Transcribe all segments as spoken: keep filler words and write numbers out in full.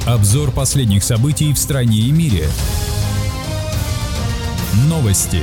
Обзор последних событий в стране и мире. Новости.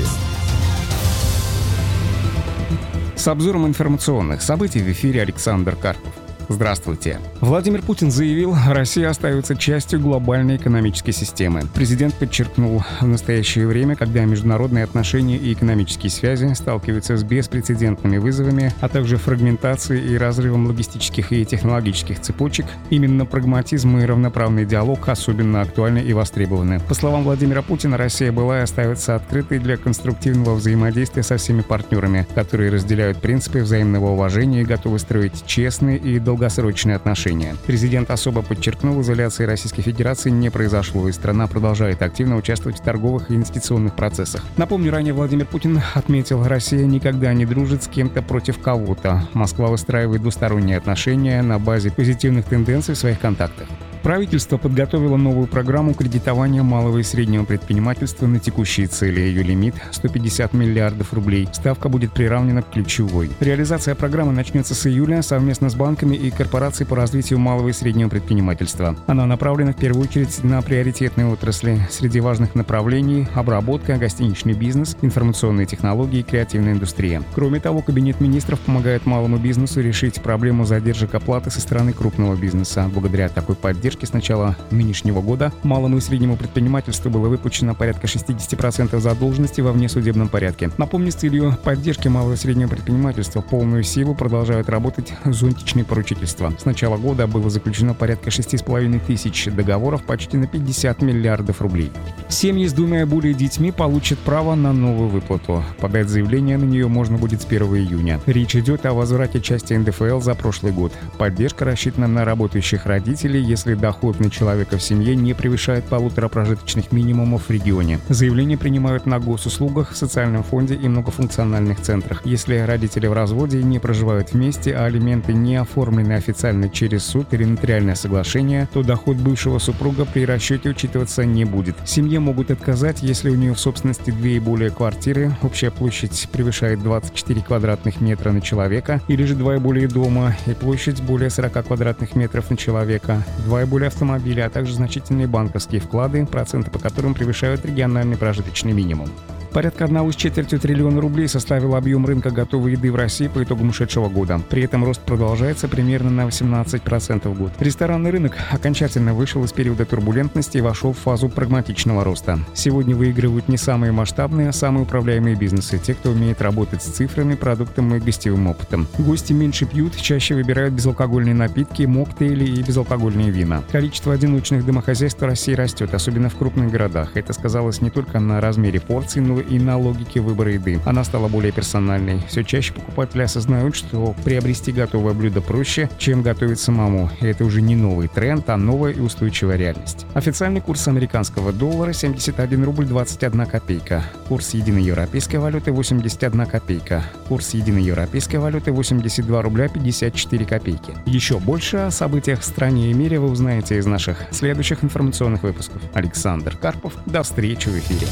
С обзором информационных событий в эфире Александр Карпов. Здравствуйте. Владимир Путин заявил, Россия остается частью глобальной экономической системы. Президент подчеркнул, в настоящее время, когда международные отношения и экономические связи сталкиваются с беспрецедентными вызовами, а также фрагментацией и разрывом логистических и технологических цепочек, именно прагматизм и равноправный диалог особенно актуальны и востребованы. По словам Владимира Путина, Россия была и остается открытой для конструктивного взаимодействия со всеми партнерами, которые разделяют принципы взаимного уважения и готовы строить честные и долгосрочные долгосрочные отношения. Президент особо подчеркнул, изоляции Российской Федерации не произошло, и страна продолжает активно участвовать в торговых и инвестиционных процессах. Напомню, ранее Владимир Путин отметил, Россия никогда не дружит с кем-то против кого-то. Москва выстраивает двусторонние отношения на базе позитивных тенденций в своих контактах. Правительство подготовило новую программу кредитования малого и среднего предпринимательства на текущие цели. Ее лимит – сто пятьдесят миллиардов рублей. Ставка будет приравнена к ключевой. Реализация программы начнется с июля совместно с банками и корпорацией по развитию малого и среднего предпринимательства. Она направлена в первую очередь на приоритетные отрасли. Среди важных направлений – обработка, гостиничный бизнес, информационные технологии и креативная индустрия. Кроме того, Кабинет министров помогает малому бизнесу решить проблему задержек оплаты со стороны крупного бизнеса. Благодаря такой поддержке с начала нынешнего года малому и среднему предпринимательству было выпущено порядка шестьдесят процентов задолженности во внесудебном порядке. Напомню, с целью поддержки малого и среднего предпринимательства в полную силу продолжают работать зонтичные поручительства. С начала года было заключено порядка шесть с половиной тысяч договоров почти на пятьдесят миллиардов рублей. Семьи с двумя и более детьми получат право на новую выплату. Подать заявление на нее можно будет с первого июня. Речь идет о возврате части эн дэ эф эл за прошлый год. Поддержка рассчитана на работающих родителей, если доход на человека в семье не превышает полутора прожиточных минимумов в регионе. Заявления принимают на госуслугах, в социальном фонде и многофункциональных центрах. Если родители в разводе и не проживают вместе, а алименты не оформлены официально через суд или нотариальное соглашение, то доход бывшего супруга при расчете учитываться не будет. Семье могут отказать, если у нее в собственности две и более квартиры, общая площадь превышает двадцать четыре квадратных метра на человека, или же два и более дома и площадь более сорок квадратных метров на человека, два и более автомобиля, а также значительные банковские вклады, проценты по которым превышают региональный прожиточный минимум. Порядка одного с четвертью триллиона рублей составил объем рынка готовой еды в России по итогам ушедшего года. При этом рост продолжается примерно на восемнадцать процентов в год. Ресторанный рынок окончательно вышел из периода турбулентности и вошел в фазу прагматичного роста. Сегодня выигрывают не самые масштабные, а самые управляемые бизнесы, те, кто умеет работать с цифрами, продуктом и гостевым опытом. Гости меньше пьют, чаще выбирают безалкогольные напитки, моктейли и безалкогольные вина. Количество одиночных домохозяйств в России растет, особенно в крупных городах. Это сказалось не только на размере порций, но и на логике выбора еды. Она стала более персональной. Все чаще покупатели осознают, что приобрести готовое блюдо проще, чем готовить самому. И это уже не новый тренд, а новая и устойчивая реальность. Официальный курс американского доллара семьдесят один рубль двадцать одна копейка. Курс единой европейской валюты восемьдесят одна копейка. Курс единой европейской валюты восемьдесят два рубля пятьдесят четыре копейки. Еще больше о событиях в стране и мире вы узнаете из наших следующих информационных выпусков. Александр Карпов. До встречи в эфире.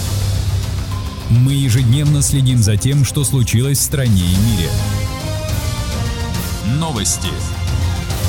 Мы ежедневно следим за тем, что случилось в стране и мире. Новости.